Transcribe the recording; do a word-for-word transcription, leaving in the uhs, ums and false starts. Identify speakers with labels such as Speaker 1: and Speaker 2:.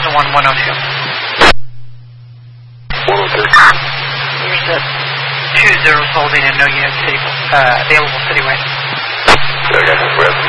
Speaker 1: thousand one, one oh two.
Speaker 2: one oh two.
Speaker 1: Here's the two zeros holding and no unit city, uh, available citywide.
Speaker 2: Okay,